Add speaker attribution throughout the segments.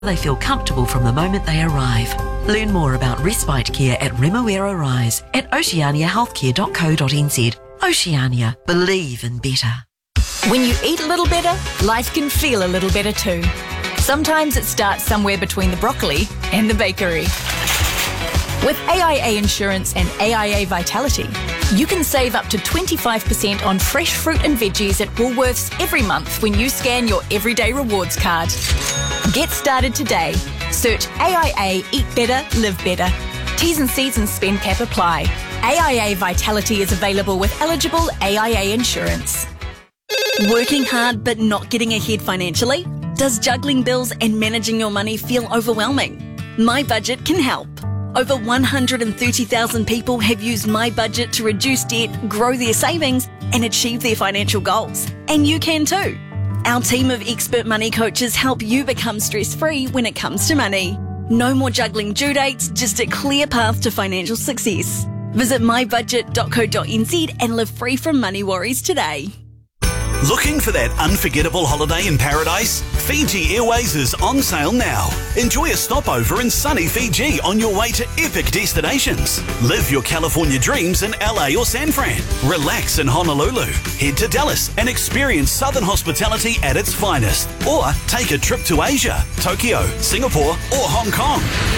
Speaker 1: they feel comfortable from the moment they arrive. Learn more about respite care at Remuera Rise at oceaniahealthcare.co.nz. Oceania. Believe in better.
Speaker 2: When you eat a little better, life can feel a little better too. Sometimes it starts somewhere between the broccoli and the bakery. With AIA Insurance and AIA Vitality, you can save up to 25% on fresh fruit and veggies at Woolworths every month when you scan your Everyday Rewards card. Get started today. Search AIA Eat Better, Live Better. T's and C's and spend cap apply. AIA Vitality is available with eligible AIA insurance.
Speaker 3: Working hard but not getting ahead financially? Does juggling bills and managing your money feel overwhelming? My Budget can help. Over 130,000 people have used My Budget to reduce debt, grow their savings, and achieve their financial goals. And you can too. Our team of expert money coaches help you become stress-free when it comes to money. No more juggling due dates, just a clear path to financial success. Visit mybudget.co.nz and live free from money worries today.
Speaker 4: Looking for that unforgettable holiday in paradise? Fiji Airways is on sale now. Enjoy a stopover in sunny Fiji on your way to epic destinations. Live your California dreams in LA or San Fran. Relax in Honolulu. Head to Dallas and experience Southern hospitality at its finest. Or take a trip to Asia, Tokyo, Singapore or Hong Kong.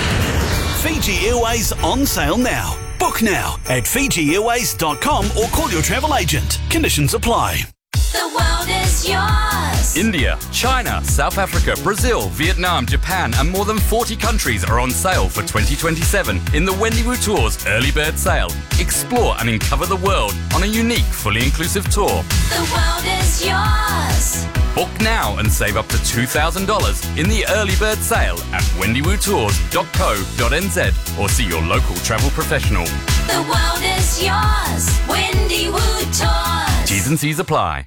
Speaker 4: Fiji Airways on sale now. Book now at FijiAirways.com or call your travel agent. Conditions apply.
Speaker 5: The world is yours.
Speaker 6: India, China, South Africa, Brazil, Vietnam, Japan and more than 40 countries are on sale for 2027 in the Wendiwoo Tours Early Bird Sale. Explore and uncover the world on a unique, fully inclusive tour.
Speaker 5: The world is yours.
Speaker 6: Book now and save up to $2,000 in the Early Bird Sale at wendiwootours.co.nz or see your local travel professional.
Speaker 5: The world is yours. Wendiwoo Tours.
Speaker 6: T's and C's apply.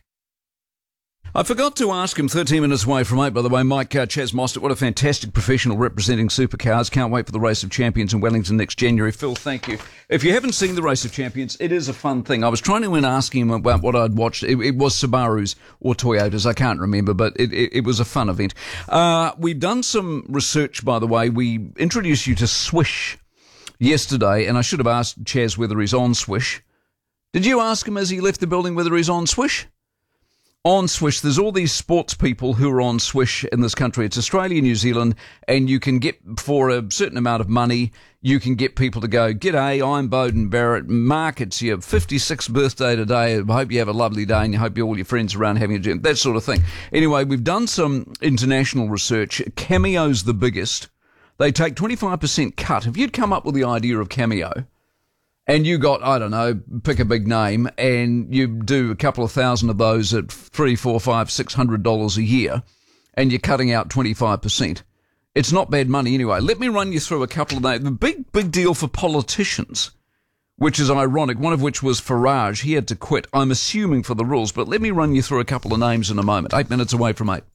Speaker 7: I forgot to ask him, 13 minutes away from 8, by the way, Mike Chaz Mostert. What a fantastic professional representing supercars. Can't wait for the Race of Champions in Wellington next January. Phil, thank you. If you haven't seen the Race of Champions, it is a fun thing. I was trying to ask him about what I'd watched. It was Subarus or Toyotas, I can't remember, but it was a fun event. We've done some research, by the way. We introduced you to Swish yesterday, and I should have asked Chaz whether he's on Swish. Did you ask him as he left the building whether he's on Swish? On Swish, there's all these sports people who are on Swish in this country. It's Australia, New Zealand, and you can get, for a certain amount of money, you can get people to go, "G'day, I'm Bowden Barrett. Mark, it's your 56th birthday today. I hope you have a lovely day and I hope all your friends around having a gym," that sort of thing. Anyway, we've done some international research. Cameo's the biggest. They take 25% cut. If you'd come up with the idea of Cameo, and you got, I don't know, pick a big name, and you do a couple of thousand of those at $300, $400, $500, $600 a year, and you're cutting out 25%. It's not bad money anyway. Let me run you through a couple of names. The big deal for politicians, which is ironic, one of which was Farage. He had to quit, I'm assuming for the rules, but let me run you through a couple of names in a moment. 8 minutes away from 8.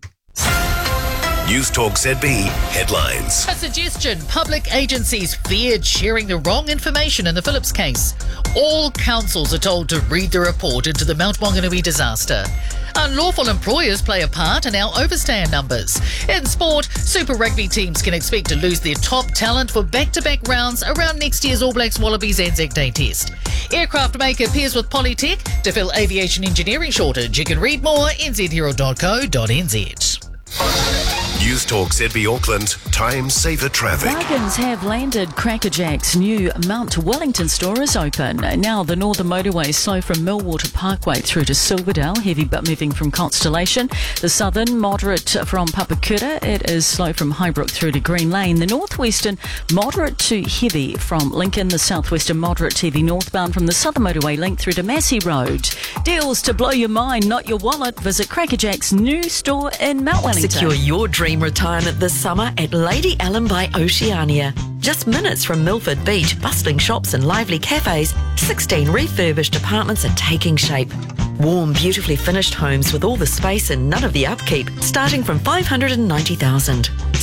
Speaker 8: News Talk ZB headlines.
Speaker 9: A suggestion: public agencies feared sharing the wrong information in the Phillips case. All councils are told to read the report into the Mount Maunganui disaster. Unlawful employers play a part in our overstay numbers. In sport, Super Rugby teams can expect to lose their top talent for back-to-back rounds around next year's All Blacks Wallabies Anzac Day test. Aircraft maker pairs with Polytech to fill aviation engineering shortage. You can read more nzhero.co.nz.
Speaker 8: News Talk ZB Auckland, time saver traffic.
Speaker 10: Wagons have landed. Crackerjack's new Mount Wellington store is open. Now the northern motorway is slow from Millwater Parkway through to Silverdale, heavy but moving from Constellation. The southern, moderate from Papakura. It is slow from Highbrook through to Green Lane. The northwestern, moderate to heavy from Lincoln. The southwestern, moderate to heavy northbound from the southern motorway link through to Massey Road. Deals to blow your mind, not your wallet. Visit Crackerjack's new store in Mount Wellington.
Speaker 1: Secure your dream retirement this summer at Lady Ellen by Oceania. Just minutes from Milford Beach, bustling shops and lively cafes, 16 refurbished apartments are taking shape. Warm, beautifully finished homes with all the space and none of the upkeep, starting from $590,000.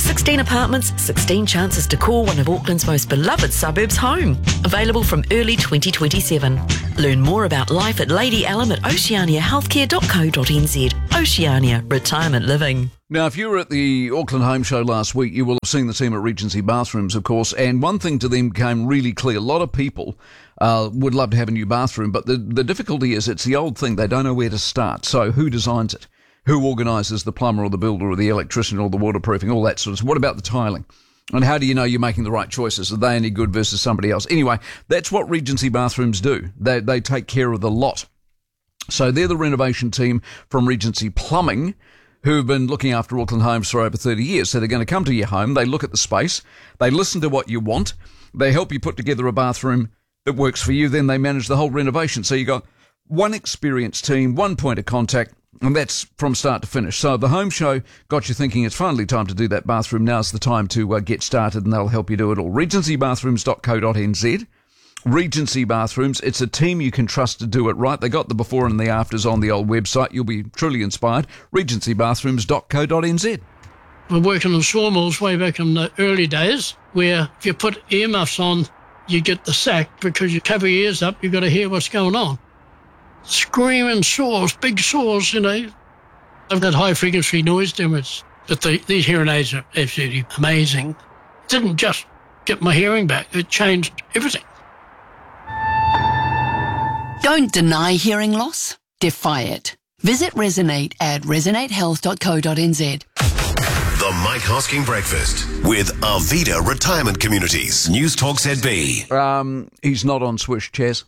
Speaker 1: 16 apartments, 16 chances to call one of Auckland's most beloved suburbs home. Available from early 2027. Learn more about life at Lady Allum at oceaniahealthcare.co.nz. Oceania Retirement Living.
Speaker 7: Now, if you were at the Auckland Home Show last week, you will have seen the team at Regency Bathrooms, of course, and one thing to them became really clear. A lot of people would love to have a new bathroom, but the difficulty is it's the old thing. They don't know where to start. So who designs it? Who organises the plumber or the builder or the electrician or the waterproofing, all that sort of stuff? What about the tiling? And how do you know you're making the right choices? Are they any good versus somebody else? Anyway, that's what Regency Bathrooms do. They take care of the lot. So they're the renovation team from Regency Plumbing, who've been looking after Auckland homes for over 30 years. So they're going to come to your home, they look at the space, they listen to what you want, they help you put together a bathroom that works for you, then they manage the whole renovation. So you got one experienced team, one point of contact, and that's from start to finish. So the Home Show got you thinking it's finally time to do that bathroom. Now's the time to get started, and they'll help you do it all. RegencyBathrooms.co.nz. Regency Bathrooms. It's a team you can trust to do it right. They got the before and the afters on the old website. You'll be truly inspired. RegencyBathrooms.co.nz.
Speaker 11: We're working on sawmills way back in the early days, where if you put earmuffs on, you get the sack because you cover your ears up, you've got to hear what's going on. Screaming saws, big saws, you know. I've got high-frequency noise damage, but these hearing aids are absolutely amazing. It didn't just get my hearing back, it changed everything.
Speaker 12: Don't deny hearing loss, defy it. Visit Resonate at resonatehealth.co.nz.
Speaker 8: The Mike Hosking Breakfast with Arvida Retirement Communities. News Talk ZB.
Speaker 7: He's not on Swish, Chaz.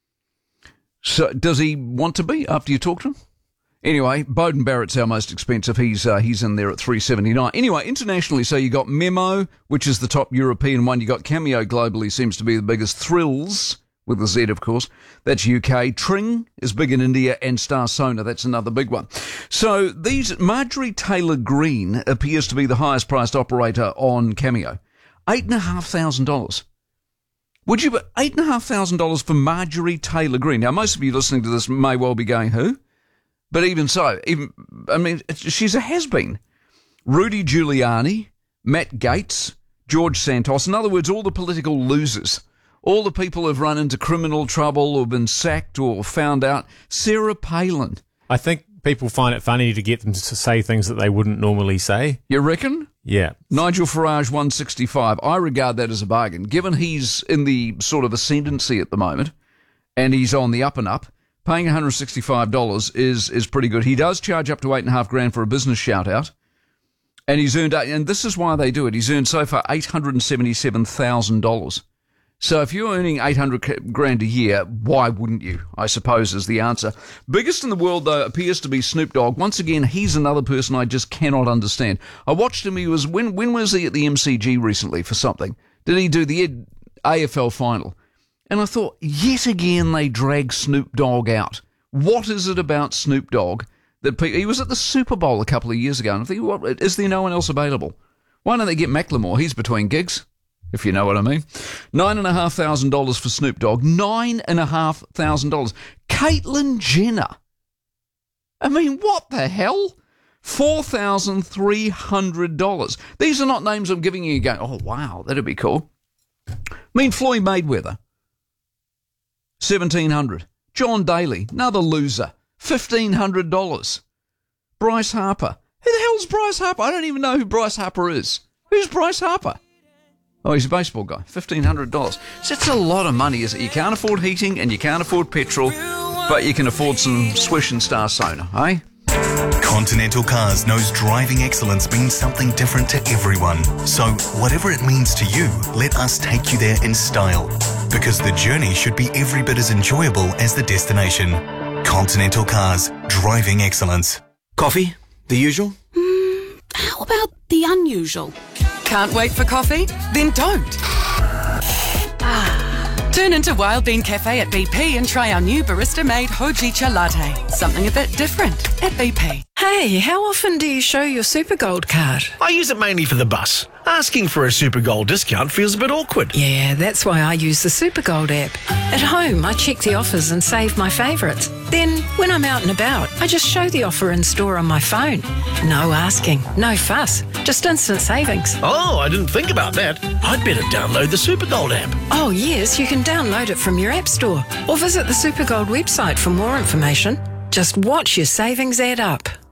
Speaker 7: So does he want to be after you talk to him? Anyway, Bowden Barrett's our most expensive. He's in there at $379. Anyway, internationally, so you got Memo, which is the top European one. You got Cameo globally, seems to be the biggest. Thrills, with the Z, of course. That's UK. Tring is big in India, and Starsona, that's another big one. So these, Marjorie Taylor Greene appears to be the highest priced operator on Cameo. $8,500. Would you put $8,500 for Marjorie Taylor Greene? Now, most of you listening to this may well be going, who? But even so, she's a has-been. Rudy Giuliani, Matt Gaetz, George Santos. In other words, all the political losers. All the people who've run into criminal trouble or been sacked or found out. Sarah Palin.
Speaker 13: I think people find it funny to get them to say things that they wouldn't normally say.
Speaker 7: You reckon?
Speaker 13: Yeah.
Speaker 7: Nigel Farage, 165. I regard that as a bargain. Given he's in the sort of ascendancy at the moment and he's on the up and up, paying $165 is pretty good. He does charge up to $8,500 for a business shout-out. And he's earned, and this is why they do it, he's earned so far $877,000. So if you're earning $800,000 a year, why wouldn't you? I suppose is the answer. Biggest in the world, though, appears to be Snoop Dogg. Once again, he's another person I just cannot understand. I watched him. He was when was he at the MCG recently for something? Did he do the AFL final? And I thought, yet again they drag Snoop Dogg out. What is it about Snoop Dogg that he was at the Super Bowl a couple of years ago? And I think, what, is there no one else available? Why don't they get Macklemore? He's between gigs. If you know what I mean. $9,500 for Snoop Dogg. $9,500. Caitlyn Jenner. I mean, what the hell? $4,300. These are not names I'm giving you going, oh, wow, that'd be cool. I mean, Floyd Mayweather. $1,700. John Daly, another loser. $1,500. Bryce Harper. Who the hell's Bryce Harper? I don't even know who Bryce Harper is. Who's Bryce Harper? Oh, he's a baseball guy. $1,500. So that's a lot of money, isn't it? You can't afford heating and you can't afford petrol, but you can afford some Swish and Starsona, eh?
Speaker 14: Continental Cars knows driving excellence means something different to everyone. So whatever it means to you, let us take you there in style. Because the journey should be every bit as enjoyable as the destination. Continental Cars, driving excellence.
Speaker 15: Coffee? The usual?
Speaker 16: How about the unusual? Can't wait for coffee? Then don't. Turn into Wild Bean Cafe at BP and try our new barista-made Hojicha latte. Something a bit different at BP.
Speaker 17: Hey, how often do you show your Supergold card?
Speaker 15: I use it mainly for the bus. Asking for a Supergold discount feels a bit awkward.
Speaker 17: Yeah, that's why I use the Supergold app. At home, I check the offers and save my favourites. Then, when I'm out and about, I just show the offer in store on my phone. No asking, no fuss. Just instant savings.
Speaker 15: Oh, I didn't think about that. I'd better download the Supergold app.
Speaker 17: Oh, yes, you can download it from your App Store or visit the Supergold website for more information. Just watch your savings add up.